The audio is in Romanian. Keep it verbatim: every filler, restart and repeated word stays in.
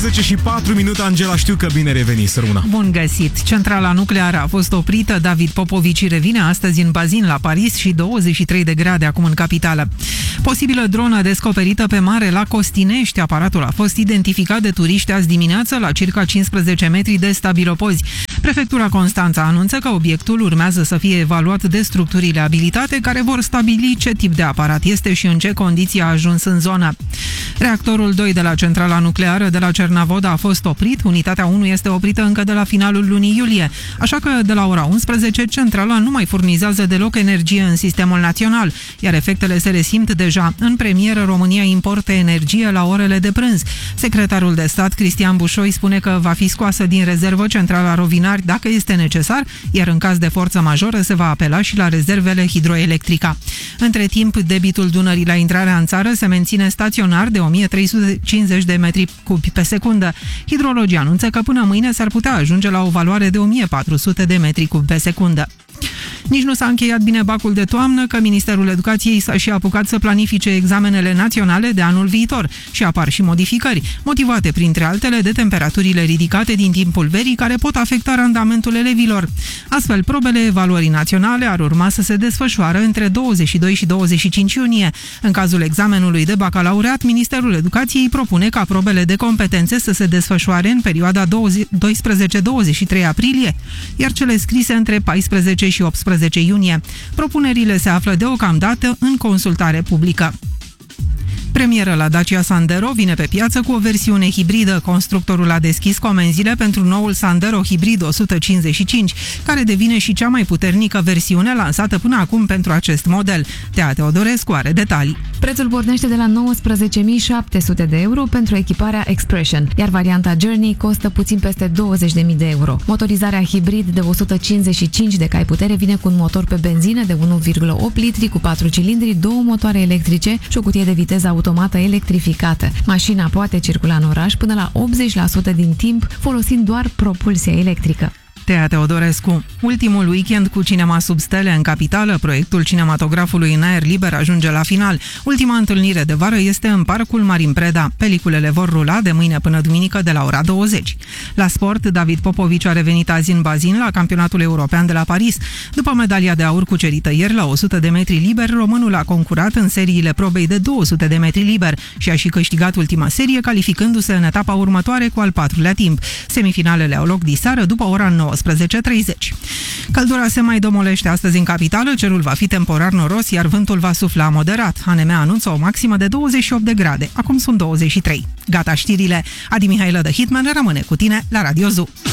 zece și patru minute, Angela, știu că bine reveni, sărmâna. Bun găsit! Centrala nucleară a fost oprită. David Popovici revine astăzi în bazin la Paris și douăzeci și trei de grade acum în capitală. Posibilă dronă descoperită pe mare la Costinești. Aparatul a fost identificat de turiști azi dimineață la circa cincisprezece metri de stabilopozi. Prefectura Constanța anunță că obiectul urmează să fie evaluat de structurile abilitate care vor stabili ce tip de aparat este și în ce condiții a ajuns în zonă. Reactorul doi de la centrala nucleară de la Cernavoda a fost oprit. Unitatea unu este oprită încă de la finalul lunii iulie, așa că de la ora unsprezece centrala nu mai furnizează deloc energie în sistemul național, iar efectele se resimt deja. În premieră, România importă energie la orele de prânz. Secretarul de stat, Cristian Bușoi, spune că va fi scoasă din rezervă centrala Rovinari dacă este necesar, iar în caz de forță majoră se va apela și la rezervele hidroelectrica. Între timp, debitul Dunării la intrarea în țară se menține staționar de o mie trei sute cincizeci de metri cubi pe secundă. Hidrologii anunță că până mâine s-ar putea ajunge la o valoare de o mie patru sute de metri cubi pe secundă. Nici nu s-a încheiat bine bacul de toamnă, că Ministerul Educației s-a și apucat să planifice examenele naționale de anul viitor și apar și modificări, motivate printre altele de temperaturile ridicate din timpul verii care pot afecta randamentul elevilor. Astfel, probele evaluării naționale ar urma să se desfășoare între douăzeci și doi și douăzeci și cinci iunie. În cazul examenului de bacalaureat, Ministerul Educației propune ca probele de competențe să se desfășoare în perioada doisprezece douăzeci și trei aprilie, iar cele scrise între paisprezece și optsprezece iunie. Propunerile se află deocamdată în consultare publică. Premieră la Dacia Sandero vine pe piață cu o versiune hibridă. Constructorul a deschis comenzile pentru noul Sandero Hybrid o sută cincizeci și cinci, care devine și cea mai puternică versiune lansată până acum pentru acest model. Tea Teodorescu are detalii. Prețul pornește de la nouăsprezece mii șapte sute de euro pentru echiparea Expression, iar varianta Journey costă puțin peste douăzeci de mii de euro. Motorizarea hibrid de o sută cincizeci și cinci de cai putere vine cu un motor pe benzină de unu virgulă opt litri cu patru cilindri, două motoare electrice și o cutie de viteză automată electrificată. Mașina poate circula în oraș până la optzeci la sută din timp folosind doar propulsie electrică. Tea Teodorescu. Ultimul weekend cu cinema sub stele în capitală, proiectul cinematografului în aer liber ajunge la final. Ultima întâlnire de vară este în Parcul Marin Preda. Peliculele vor rula de mâine până duminică de la ora douăzeci. La sport, David Popovici a revenit azi în bazin la campionatul european de la Paris. După medalia de aur cucerită ieri la o sută de metri liber, românul a concurat în seriile probei de două sute de metri liber și a și câștigat ultima serie, calificându-se în etapa următoare cu al patrulea timp. Semifinalele au loc diseară după ora nouăsprezece treizeci. Căldura se mai domolește astăzi în capitală, cerul va fi temporar noros, iar vântul va sufla moderat. A N M anunță o maximă de douăzeci și opt de grade, acum sunt douăzeci și trei. Gata știrile, Adi Mihailă de Hitman rămâne cu tine la Radio Zoo.